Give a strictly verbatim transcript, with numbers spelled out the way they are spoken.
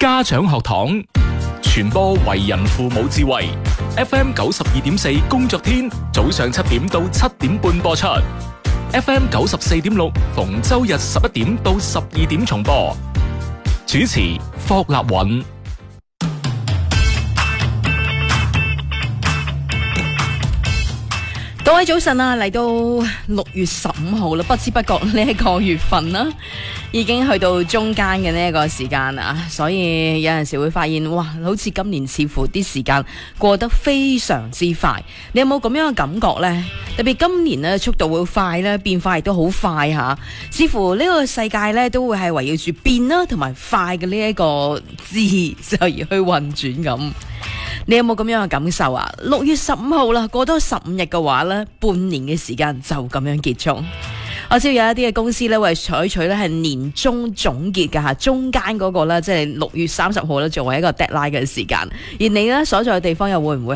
家長學堂，傳播為人父母智慧。F M 九十二點四工作天，早上七點到七點半播出。F M 九十四點六逢周日十一點到十二點重播。主持霍立允。 各位早晨啊，嚟到六月十五號啦，不知不覺呢一個月份啦，已經去到中間嘅呢一個時間啦，所以有陣時會發現，哇，好似今年似乎啲時間過得非常之快。你有冇咁樣嘅感覺呢？特別今年呢，速度會快咧，變化亦都好快吓，似乎呢個世界咧都會係圍繞住變啦，同埋快嘅呢一個字就而去運轉咁。你有冇咁樣嘅感受啊？六月十五號啦，過多十五日嘅話咧，半年嘅時間就咁樣結束。我知道有一啲嘅公司咧會採取咧係年終總結㗎吓，中間嗰個咧即係六月三十號咧作為一個 deadline 嘅時間。而你咧所在嘅地方又會唔會